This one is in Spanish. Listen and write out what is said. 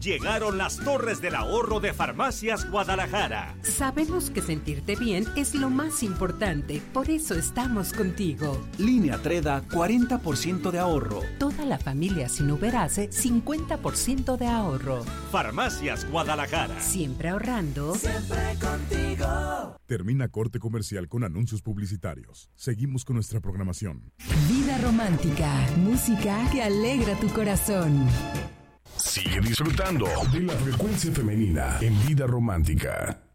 Llegaron las torres del ahorro de Farmacias Guadalajara. Sabemos que sentirte bien es lo más importante, por eso estamos contigo. Línea Treda, 40% de ahorro. Toda la familia sin Uberase, 50% de ahorro. Farmacias Guadalajara. Siempre ahorrando. Siempre contigo. Termina corte comercial con anuncios publicitarios. Seguimos con nuestra programación. Vida romántica, música que alegra tu corazón. Sigue disfrutando de la frecuencia femenina en Vida Romántica.